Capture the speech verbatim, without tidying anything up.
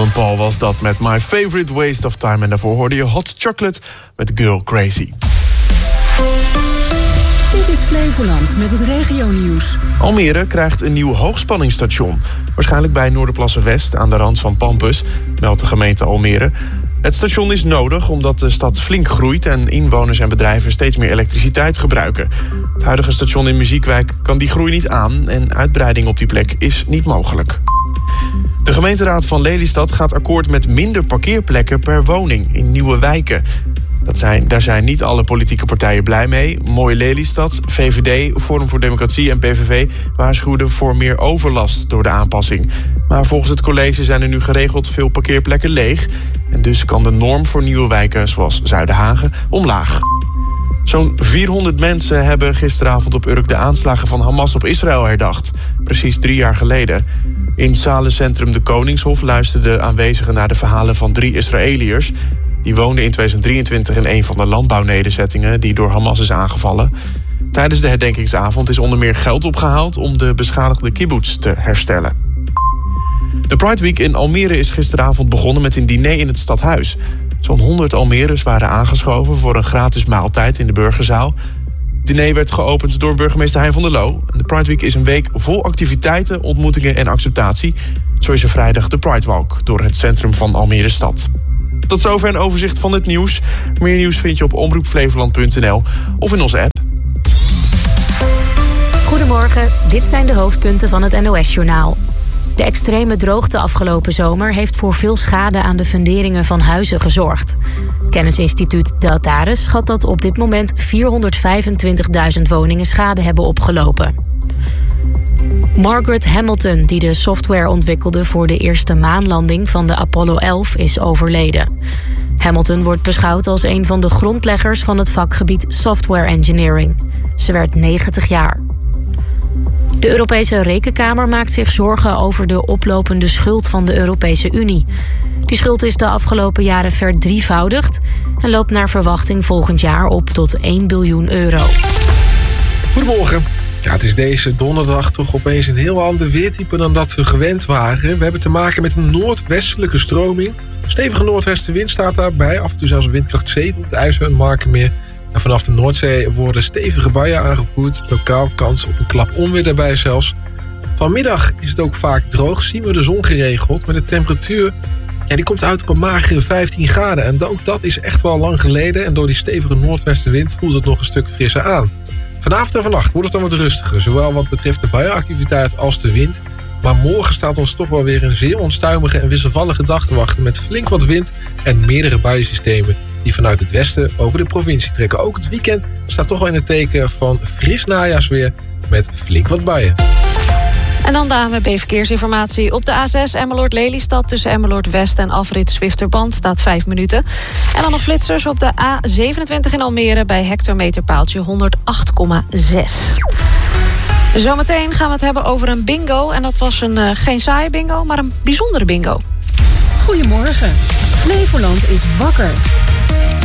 Dylan Paul was dat met My Favorite Waste of Time. En daarvoor hoorde je Hot Chocolate met Girl Crazy. Dit is Flevoland met het regionieuws. Almere krijgt een nieuw hoogspanningsstation. Waarschijnlijk bij Noorderplassen West aan de rand van Pampus, meldt de gemeente Almere. Het station is nodig omdat de stad flink groeit en inwoners en bedrijven steeds meer elektriciteit gebruiken. Het huidige station in Muziekwijk kan die groei niet aan en uitbreiding op die plek is niet mogelijk. De gemeenteraad van Lelystad gaat akkoord met minder parkeerplekken per woning in nieuwe wijken. Dat zijn, daar zijn niet alle politieke partijen blij mee. Mooi Lelystad, V V D, Forum voor Democratie en P V V waarschuwden voor meer overlast door de aanpassing. Maar volgens het college zijn er nu geregeld veel parkeerplekken leeg. En dus kan de norm voor nieuwe wijken zoals Zuiderhagen omlaag. Zo'n vierhonderd mensen hebben gisteravond op Urk de aanslagen van Hamas op Israël herdacht. Precies drie jaar geleden. In het zalencentrum De Koningshof luisterden aanwezigen naar de verhalen van drie Israëliërs. Die woonden in tweeduizend drieëntwintig in een van de landbouwnederzettingen die door Hamas is aangevallen. Tijdens de herdenkingsavond is onder meer geld opgehaald om de beschadigde kibbutz te herstellen. De Pride Week in Almere is gisteravond begonnen met een diner in het stadhuis. Zo'n honderd Almeres waren aangeschoven voor een gratis maaltijd in de Burgerzaal. Het diner werd geopend door burgemeester Hein van der Loo. De Pride Week is een week vol activiteiten, ontmoetingen en acceptatie. Zo is er vrijdag de Pride Walk door het centrum van Almere stad. Tot zover een overzicht van het nieuws. Meer nieuws vind je op omroep flevoland punt n l of in onze app. Goedemorgen, dit zijn de hoofdpunten van het N O S-journaal. De extreme droogte afgelopen zomer heeft voor veel schade aan de funderingen van huizen gezorgd. Kennisinstituut Deltares schat dat op dit moment vierhonderdvijfentwintigduizend woningen schade hebben opgelopen. Margaret Hamilton, die de software ontwikkelde voor de eerste maanlanding van de Apollo elf, is overleden. Hamilton wordt beschouwd als een van de grondleggers van het vakgebied software engineering. Ze werd negentig jaar. De Europese Rekenkamer maakt zich zorgen over de oplopende schuld van de Europese Unie. Die schuld is de afgelopen jaren verdrievoudigd en loopt naar verwachting volgend jaar op tot één biljoen euro. Goedemorgen. Ja, het is deze donderdag toch opeens een heel ander weertype dan dat we gewend waren. We hebben te maken met een noordwestelijke stroming. Stevige noordwestenwind staat daarbij. Af en toe zelfs windkracht zeven op de IJssel en Markermeer. En vanaf de Noordzee worden stevige buien aangevoerd. Lokaal kans op een klap onweer daarbij zelfs. Vanmiddag is het ook vaak droog. Zien we de zon geregeld. Maar de temperatuur ja, die komt uit op een magere vijftien graden. En ook dat is echt wel lang geleden. En door die stevige noordwestenwind voelt het nog een stuk frisser aan. Vanavond en vannacht wordt het dan wat rustiger. Zowel wat betreft de buienactiviteit als de wind. Maar morgen staat ons toch wel weer een zeer onstuimige en wisselvallige dag te wachten. Met flink wat wind en meerdere buiensystemen die vanuit het westen over de provincie trekken. Ook het weekend staat toch wel in het teken van fris najaarsweer met flink wat buien. En dan de A N W B-verkeersinformatie. Op de A zes Emmeloord-Lelystad tussen Emmeloord-West en afrit Zwifterband staat vijf minuten. En dan nog flitsers op de A zevenentwintig in Almere bij hectometerpaaltje honderdacht komma zes. Zometeen gaan we het hebben over een bingo. En dat was een uh, geen saaie bingo, maar een bijzondere bingo. Goedemorgen. Flevoland is wakker.